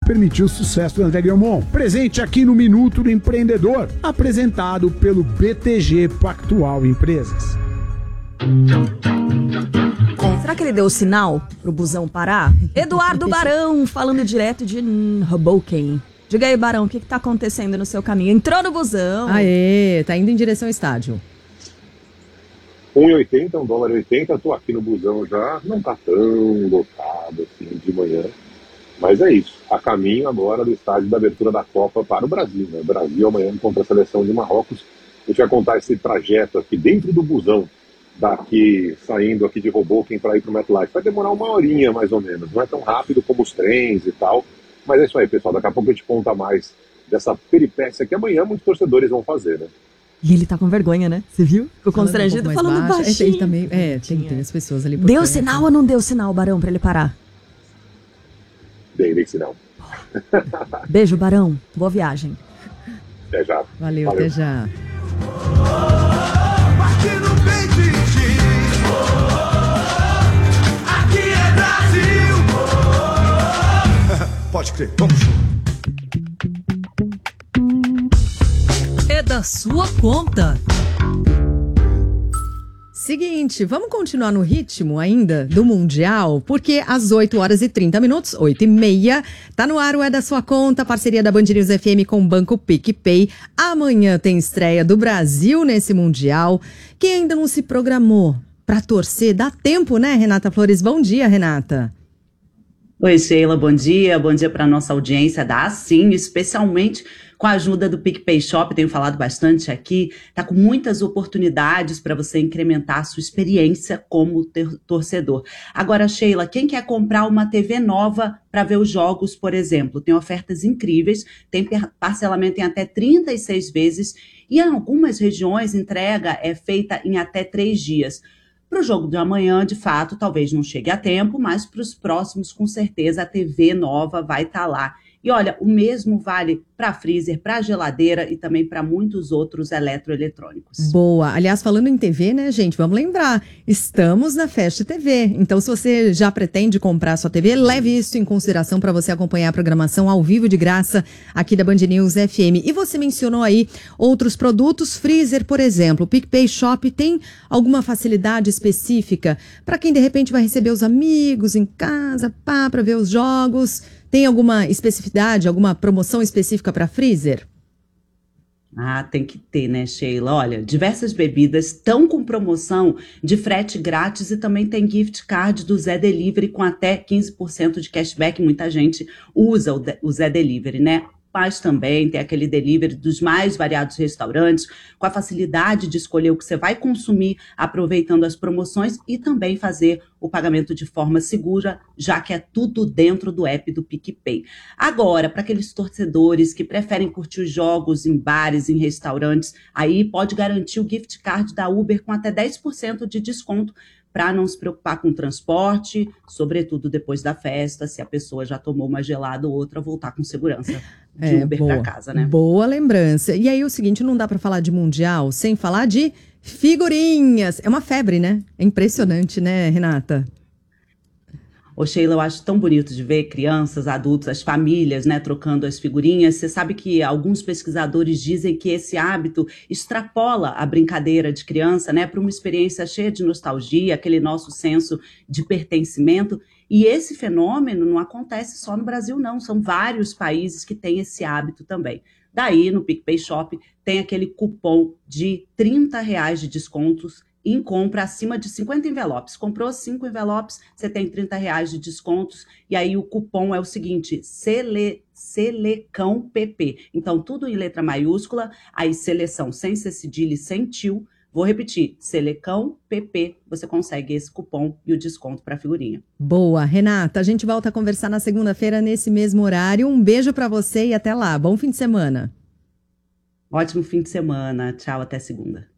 permitiu o sucesso do André Guilmon. Presente aqui no Minuto do Empreendedor, apresentado pelo BTG Pactual Empresas. Será que ele deu o sinal pro busão parar? Eduardo Barão, falando direto de Hoboken. Diga aí, Barão, o que tá acontecendo no seu caminho? Entrou no busão. Aê, tá indo em direção ao estádio. 1,80, $1,80, tô aqui no busão já, não tá tão lotado assim de manhã, mas é isso, a caminho agora do estádio da abertura da Copa para o Brasil, né? Brasil amanhã contra a seleção de Marrocos. A gente vai contar esse trajeto aqui dentro do busão, daqui, saindo aqui de Hoboken para ir pro MetLife. Vai demorar 1 horinha mais ou menos, não é tão rápido como os trens e tal, mas é isso aí, pessoal, daqui a pouco a gente conta mais dessa peripécia que amanhã muitos torcedores vão fazer, né? E ele tá com vergonha, né? Você viu? Ficou constrangido, falando baixinho. Ele também, tem as pessoas ali por Deu perto. sinal ou não deu sinal, Barão, pra ele parar? Dei sinal. Beijo, Barão. Boa viagem. Até já. Valeu, até já. Aqui no peito, aqui é Brasil. Pode crer, vamos. É da sua conta. Seguinte, vamos continuar no ritmo ainda do Mundial, porque às 8h30, 8h30, tá no ar o É da Sua Conta, parceria da Band News FM com o Banco PicPay. Amanhã tem estreia do Brasil nesse Mundial. Quem ainda não se programou pra torcer, dá tempo, né, Renata Flores? Bom dia, Renata. Oi, Sheila, bom dia para nossa audiência. Dá sim, especialmente com a ajuda do PicPay Shop, tenho falado bastante aqui, tá com muitas oportunidades para você incrementar a sua experiência como torcedor. Agora, Sheila, quem quer comprar uma TV nova para ver os jogos, por exemplo, tem ofertas incríveis, tem parcelamento em até 36 vezes e em algumas regiões entrega é feita em até 3 dias. Para o jogo de amanhã, de fato, talvez não chegue a tempo, mas para os próximos, com certeza, a TV nova vai estar lá. E olha, o mesmo vale para freezer, para geladeira e também para muitos outros eletroeletrônicos. Boa. Aliás, falando em TV, né, gente, vamos lembrar, estamos na Fast TV. Então, se você já pretende comprar sua TV, leve isso em consideração para você acompanhar a programação ao vivo de graça aqui da Band News FM. E você mencionou aí outros produtos, freezer, por exemplo. O PicPay Shop tem alguma facilidade específica para quem, de repente, vai receber os amigos em casa, para ver os jogos? Tem alguma especificidade, alguma promoção específica para freezer? Ah, tem que ter, né, Sheila? Olha, diversas bebidas estão com promoção de frete grátis e também tem gift card do Zé Delivery com até 15% de cashback. Muita gente usa o Zé Delivery, né? Mas também tem aquele delivery dos mais variados restaurantes, com a facilidade de escolher o que você vai consumir, aproveitando as promoções e também fazer o pagamento de forma segura, já que é tudo dentro do app do PicPay. Agora, para aqueles torcedores que preferem curtir os jogos em bares, em restaurantes, aí pode garantir o gift card da Uber com até 10% de desconto, para não se preocupar com o transporte, sobretudo depois da festa, se a pessoa já tomou uma gelada ou outra, voltar com segurança de Uber para casa, né? Boa lembrança. E aí o seguinte, não dá para falar de Mundial sem falar de figurinhas. É uma febre, né? É impressionante, né, Renata? Ô Sheila, eu acho tão bonito de ver crianças, adultos, as famílias, né, trocando as figurinhas. Você sabe que alguns pesquisadores dizem que esse hábito extrapola a brincadeira de criança, né, para uma experiência cheia de nostalgia, aquele nosso senso de pertencimento. E esse fenômeno não acontece só no Brasil, não. São vários países que têm esse hábito também. Daí, no PicPay Shop, tem aquele cupom de R$30 de descontos em compra acima de 50 envelopes. Comprou 5 envelopes, você tem R$30 de descontos. E aí o cupom é o seguinte, SELECÃOPP. Então, tudo em letra maiúscula, aí seleção sem ser cedilha e sem tio. Vou repetir, SELECÃOPP. Você consegue esse cupom e o desconto para a figurinha. Boa, Renata. A gente volta a conversar na segunda-feira nesse mesmo horário. Um beijo para você e até lá. Bom fim de semana. Ótimo fim de semana. Tchau, até segunda.